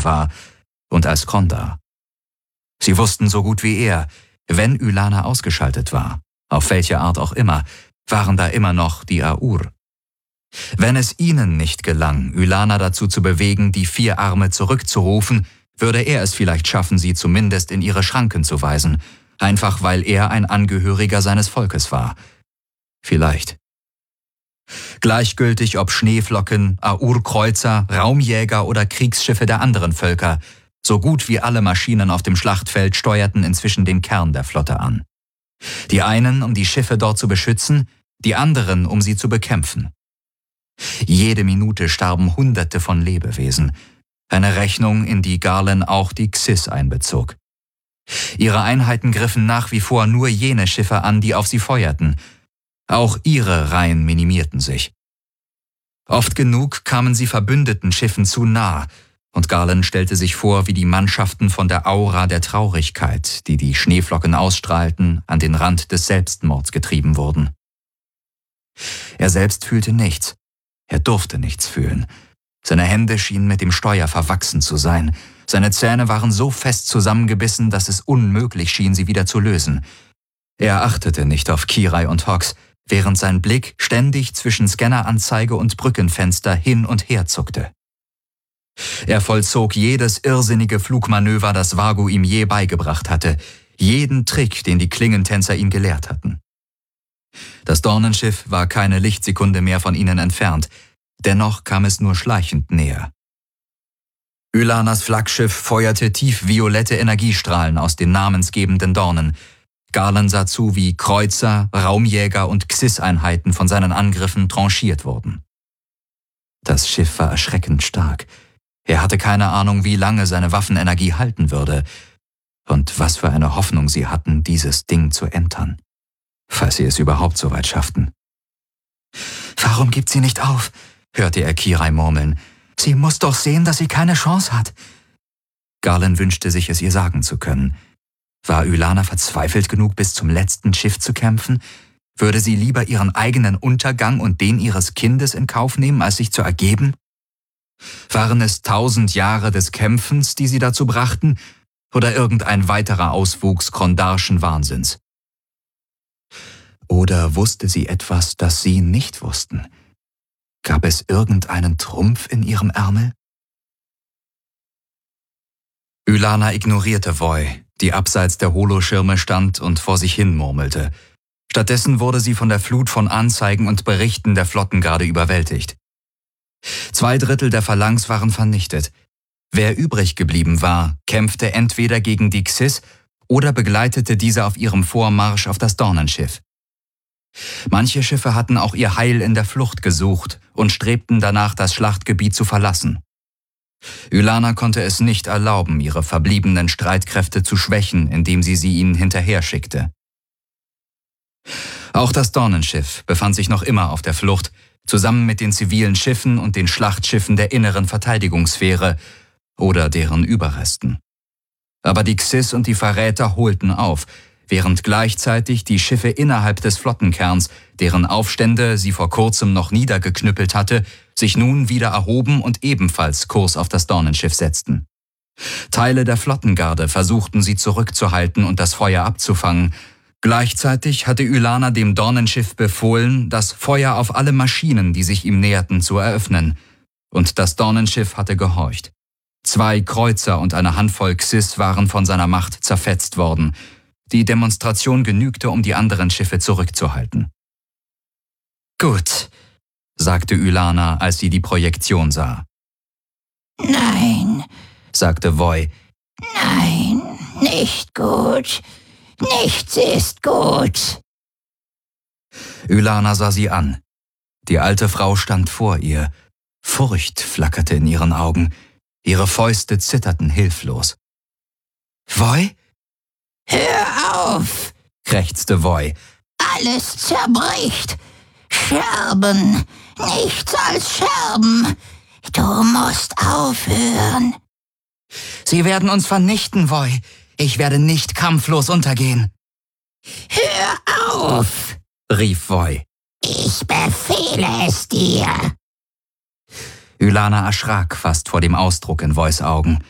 ihm war und als Kondar. Sie wussten so gut wie er, wenn Ylana ausgeschaltet war, auf welche Art auch immer, waren da immer noch die Aur. Wenn es ihnen nicht gelang, Ylana dazu zu bewegen, die 4 Arme zurückzurufen, würde er es vielleicht schaffen, sie zumindest in ihre Schranken zu weisen, einfach weil er ein Angehöriger seines Volkes war. Vielleicht. Gleichgültig ob Schneeflocken, Aur-Kreuzer, Raumjäger oder Kriegsschiffe der anderen Völker, so gut wie alle Maschinen auf dem Schlachtfeld steuerten inzwischen den Kern der Flotte an. Die einen, um die Schiffe dort zu beschützen, die anderen, um sie zu bekämpfen. Jede Minute starben Hunderte von Lebewesen, eine Rechnung, in die Garland auch die Xys einbezog. Ihre Einheiten griffen nach wie vor nur jene Schiffe an, die auf sie feuerten. Auch ihre Reihen minimierten sich. Oft genug kamen sie verbündeten Schiffen zu nah, und Garland stellte sich vor, wie die Mannschaften von der Aura der Traurigkeit, die die Schneeflocken ausstrahlten, an den Rand des Selbstmords getrieben wurden. Er selbst fühlte nichts. Er durfte nichts fühlen. Seine Hände schienen mit dem Steuer verwachsen zu sein. Seine Zähne waren so fest zusammengebissen, dass es unmöglich schien, sie wieder zu lösen. Er achtete nicht auf Kirai und Hox, während sein Blick ständig zwischen Scanneranzeige und Brückenfenster hin und her zuckte. Er vollzog jedes irrsinnige Flugmanöver, das Vagu ihm je beigebracht hatte, jeden Trick, den die Klingentänzer ihn gelehrt hatten. Das Dornenschiff war keine Lichtsekunde mehr von ihnen entfernt, dennoch kam es nur schleichend näher. Ylanas Flaggschiff feuerte tiefviolette Energiestrahlen aus den namensgebenden Dornen. Garland sah zu, wie Kreuzer, Raumjäger und Xys-Einheiten von seinen Angriffen tranchiert wurden. Das Schiff war erschreckend stark. Er hatte keine Ahnung, wie lange seine Waffenenergie halten würde. Und was für eine Hoffnung sie hatten, dieses Ding zu entern. Falls sie es überhaupt so weit schafften. »Warum gibt sie nicht auf?« hörte er Kirai murmeln. »Sie muss doch sehen, dass sie keine Chance hat.« Garland wünschte sich, es ihr sagen zu können. War Ylana verzweifelt genug, bis zum letzten Schiff zu kämpfen? Würde sie lieber ihren eigenen Untergang und den ihres Kindes in Kauf nehmen, als sich zu ergeben? Waren es 1000 Jahre des Kämpfens, die sie dazu brachten, oder irgendein weiterer Auswuchs kondarschen Wahnsinns? Oder wusste sie etwas, das sie nicht wussten? Gab es irgendeinen Trumpf in ihrem Ärmel? Ylana ignorierte Voy, die abseits der Holoschirme stand und vor sich hin murmelte. Stattdessen wurde sie von der Flut von Anzeigen und Berichten der Flottengarde überwältigt. 2/3 der Phalanx waren vernichtet. Wer übrig geblieben war, kämpfte entweder gegen die Xys oder begleitete diese auf ihrem Vormarsch auf das Dornenschiff. Manche Schiffe hatten auch ihr Heil in der Flucht gesucht und strebten danach, das Schlachtgebiet zu verlassen. Ylana konnte es nicht erlauben, ihre verbliebenen Streitkräfte zu schwächen, indem sie ihnen hinterher schickte. Auch das Dornenschiff befand sich noch immer auf der Flucht, zusammen mit den zivilen Schiffen und den Schlachtschiffen der inneren Verteidigungssphäre oder deren Überresten. Aber die Xys und die Verräter holten auf, während gleichzeitig die Schiffe innerhalb des Flottenkerns, deren Aufstände sie vor kurzem noch niedergeknüppelt hatte, sich nun wieder erhoben und ebenfalls Kurs auf das Dornenschiff setzten. Teile der Flottengarde versuchten sie zurückzuhalten und das Feuer abzufangen. Gleichzeitig hatte Ylana dem Dornenschiff befohlen, das Feuer auf alle Maschinen, die sich ihm näherten, zu eröffnen. Und das Dornenschiff hatte gehorcht. 2 Kreuzer und eine Handvoll Xys waren von seiner Macht zerfetzt worden. Die Demonstration genügte, um die anderen Schiffe zurückzuhalten. »Gut«, sagte Ylana, als sie die Projektion sah. »Nein«, sagte Voy. »Nein, nicht gut. Nichts ist gut.« Ylana sah sie an. Die alte Frau stand vor ihr. Furcht flackerte in ihren Augen. Ihre Fäuste zitterten hilflos. »Voy?« »Hör auf«, krächzte Voy. »Alles zerbricht. Scherben. Nichts als Scherben. Du musst aufhören.« »Sie werden uns vernichten, Voy. Ich werde nicht kampflos untergehen.« »Hör auf«, rief Voy. »Ich befehle es dir.« Ylana erschrak fast vor dem Ausdruck in Voys Augen.